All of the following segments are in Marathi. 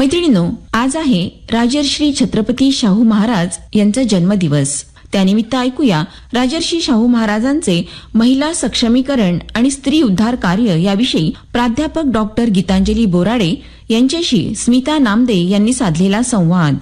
मैत्रिणींनो, आज आहे राजर्षी छत्रपती शाहू महाराज यांचा जन्मदिवस. त्यानिमित्त ऐकूया राजर्षी शाहू महाराजांचे महिला सक्षमीकरण आणि स्त्री उद्धार कार्य याविषयी प्राध्यापक डॉक्टर गीतांजली बोराडे यांच्याशी स्मिता नामदे यांनी साधलेला संवाद.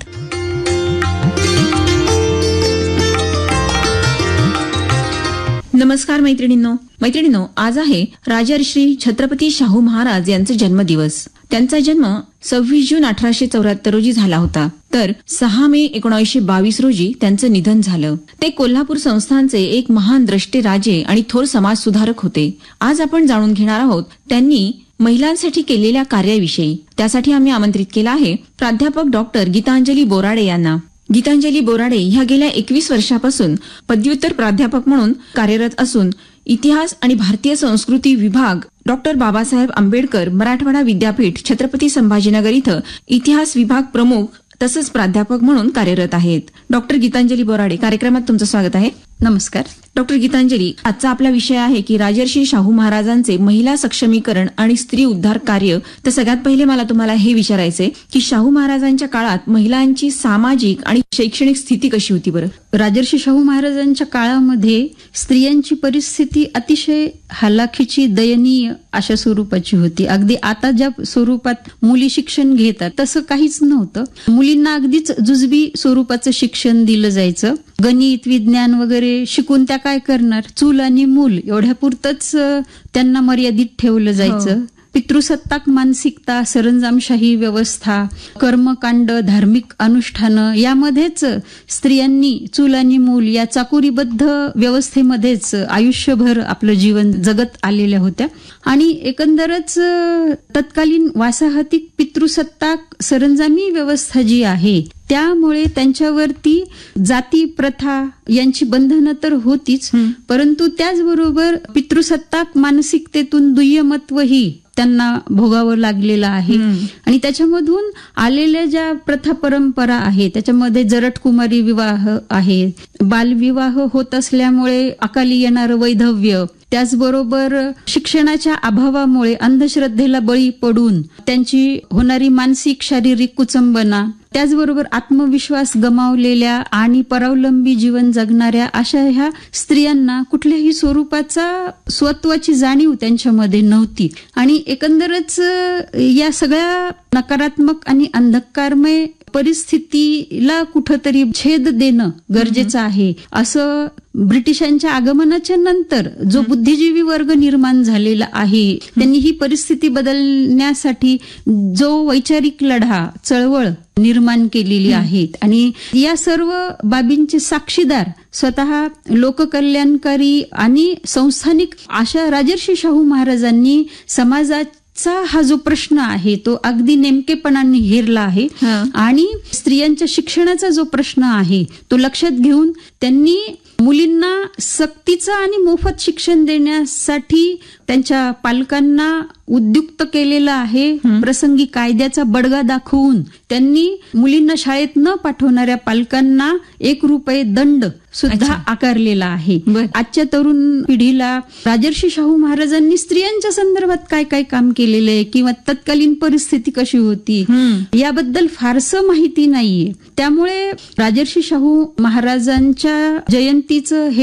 नमस्कार मैत्रिणींनो, आज आहे राजर्षी छत्रपती शाहू महाराज यांचा जन्मदिवस. त्यांचा जन्म 26 जून 1874 रोजी झाला होता, तर 6 मे 1922 रोजी त्यांचं निधन झालं. ते कोल्हापूर संस्थानचे एक महान द्रष्टे राजे आणि थोर समाज सुधारक होते. आज आपण जाणून घेणार आहोत त्यांनी महिलांसाठी केलेल्या कार्याविषयी. त्यासाठी आम्ही आमंत्रित केलं आहे प्राध्यापक डॉक्टर गीतांजली बोराडे यांना. गीतांजली बोराडे ह्या गेल्या 21 वर्षापासून पदव्युत्तर प्राध्यापक म्हणून कार्यरत असून इतिहास आणि भारतीय संस्कृती विभाग, डॉक्टर बाबासाहेब आंबेडकर मराठवाडा विद्यापीठ, छत्रपती संभाजीनगर इथं इतिहास विभाग प्रमुख तसंच प्राध्यापक म्हणून कार्यरत आहेत. डॉक्टर गीतांजली बोराडे, कार्यक्रमात तुमचं स्वागत आहे. नमस्कार. डॉक्टर गीतांजली, आजचा आपला विषय आहे की राजर्षी शाहू महाराजांचे महिला सक्षमीकरण आणि स्त्री उद्धार कार्य. तर सगळ्यात पहिले मला तुम्हाला हे विचारायचंय की शाहू महाराजांच्या काळात महिलांची सामाजिक आणि शैक्षणिक स्थिती कशी होती बरं? राजर्षी शाहू महाराजांच्या काळामध्ये स्त्रियांची परिस्थिती अतिशय हलाखीची, दयनीय अशा स्वरूपाची होती. अगदी आता ज्या स्वरूपात मुली शिक्षण घेतात तसं काहीच नव्हतं. मुलींना अगदीच जुजबी स्वरूपाचं शिक्षण दिलं जायचं. गणित, विज्ञान वगैरे शिकून त्या काय करणार, चूल आणि मूल एवढ्या पुरतच त्यांना मर्यादित ठेवलं जायचं. पितृसत्ताक मानसिकता, सरंजामशाही व्यवस्था, कर्मकांड, धार्मिक अनुष्ठानं यामध्येच स्त्रियांनी चूल आणि मूल या चाकुरीबद्ध व्यवस्थेमध्येच आयुष्यभर आपलं जीवन जगत आलेल्या होत्या. आणि एकंदरच तत्कालीन वासाहतिक पितृसत्ताक सरंजामी व्यवस्था जी आहे त्यामुळे त्यांच्यावरती जाती प्रथा यांची बंधनं तर होतीच, परंतु त्याचबरोबर पितृसत्ताक मानसिकतेतून दुय्यमत्वही त्यांना भोगावं लागलेलं आहे. आणि त्याच्यामधून आलेल्या ज्या प्रथा परंपरा आहे त्याच्यामध्ये जरटकुमारी विवाह आहे, बालविवाह होत असल्यामुळे अकाली येणारं वैधव्य, त्याचबरोबर शिक्षणाच्या अभावामुळे अंधश्रद्धेला बळी पडून त्यांची होणारी मानसिक शारीरिक कुचंबना, त्याचबरोबर आत्मविश्वास गमावलेल्या आणि परावलंबी जीवन जगणाऱ्या अशा ह्या स्त्रियांना कुठल्याही स्वरूपाचा स्वत्वाची जाणीव त्यांच्यामध्ये नव्हती. आणि एकंदरच या सगळ्या नकारात्मक आणि अंधकारमय परिस्थितीला कुठंतरी छेद देणं गरजेचं आहे. असं ब्रिटिशांच्या आगमनाच्या नंतर जो बुद्धिजीवी वर्ग निर्माण झालेला आहे त्यांनी ही परिस्थिती बदलण्यासाठी जो वैचारिक लढा, चळवळ निर्माण केलेली आहेत. आणि या सर्व बाबींचे साक्षीदार स्वतः लोककल्याणकारी आणि संस्थानिक अशा राजर्षी शाहू महाराजांनी समाजात हा जो प्रश्न आहे तो अगदी नेमकेपणाने हेरला आहे. आणि स्त्रियांच्या शिक्षणाचा जो प्रश्न आहे तो लक्षात घेऊन त्यांनी मुलींना सक्तीचं आणि मोफत शिक्षण देण्यासाठी त्यांच्या पालकांना उद्युक्त केलेलं आहे. प्रसंगी कायद्याचा बडगा दाखवून त्यांनी मुलींना शाळेत न पाठवणाऱ्या पालकांना ₹1 दंड सुद्धा आकारलेला आहे. आजच्या तरुण पिढीला राजर्षी शाहू महाराजांनी स्त्रियांच्या संदर्भात काय काय काम केलेलं आहे किंवा तत्कालीन परिस्थिती कशी होती याबद्दल फारसं माहिती नाहीये. त्यामुळे राजर्षी शाहू महाराजांच्या जयंतीचं हे